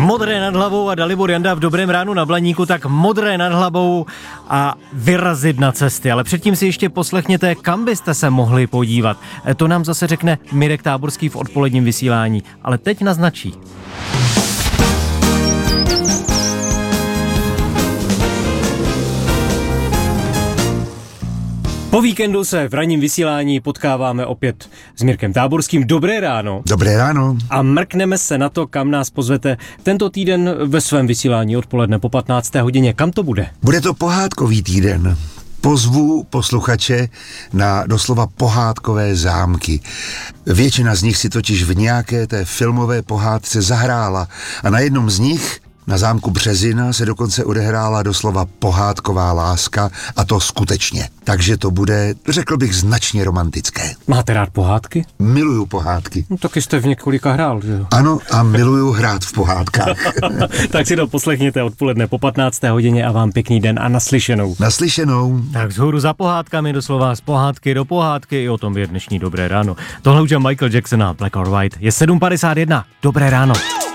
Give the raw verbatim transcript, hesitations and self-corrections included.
Modré nad hlavou a Dalibor Janda v Dobrém ránu na Blaníku, tak modré nad hlavou a vyrazit na cesty. Ale předtím si ještě poslechněte, kam byste se mohli podívat. To nám zase řekne Mirek Táborský v odpoledním vysílání. Ale teď naznačí. Po víkendu se v ranním vysílání potkáváme opět s Mirkem Táborským. Dobré ráno. Dobré ráno. A mrkneme se na to, kam nás pozvete tento týden ve svém vysílání odpoledne po patnácté hodině. Kam to bude? Bude to pohádkový týden. Pozvu posluchače na doslova pohádkové zámky. Většina z nich si totiž v nějaké té filmové pohádce zahrála a na jednom z nich, na zámku Březina, se dokonce odehrála doslova pohádková láska, a to skutečně. Takže to bude, řekl bych, značně romantické. Máte rád pohádky? Miluju pohádky. No, taky jste v několika hrál, že jo? Ano, a miluju hrát v pohádkách. Tak si to poslechněte odpoledne po patnácté hodině a vám pěkný den a naslyšenou. Naslyšenou. Tak vzhůru za pohádkami, doslova z pohádky do pohádky, i o tom je dnešní Dobré ráno. Tohle už je Michael Jackson a Black or White. Je sedm padesát jedna. Dobré ráno.